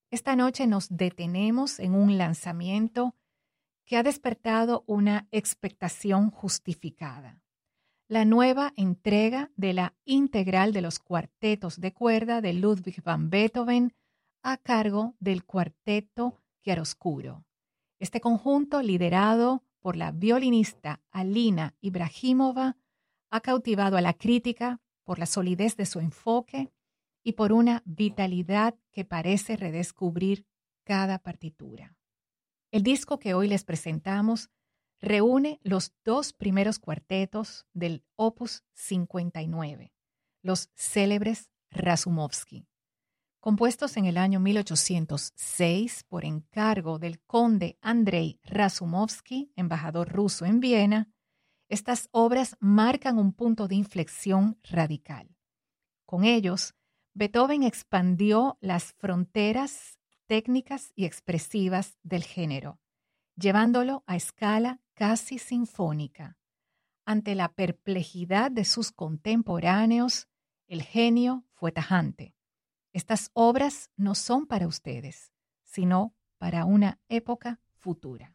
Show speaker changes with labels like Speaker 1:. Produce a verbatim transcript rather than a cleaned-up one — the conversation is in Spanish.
Speaker 1: Esta noche nos detenemos en un lanzamiento que ha despertado una expectación justificada. La nueva entrega de la integral de los cuartetos de cuerda de Ludwig van Beethoven a cargo del Cuarteto Chiaroscuro. Este conjunto, liderado por la violinista Alina Ibrahimova, ha cautivado a la crítica por la solidez de su enfoque y por una vitalidad que parece redescubrir cada partitura. El disco que hoy les presentamos reúne los dos primeros cuartetos del Opus cincuenta y nueve, los célebres Rasoumovsky. Compuestos en el año mil ochocientos seis por encargo del conde Andrei Rasoumovsky, embajador ruso en Viena, estas obras marcan un punto de inflexión radical. Con ellos, Beethoven expandió las fronteras técnicas y expresivas del género, llevándolo a escala casi sinfónica. Ante la perplejidad de sus contemporáneos, el genio fue tajante. Estas obras no son para ustedes, sino para una época futura.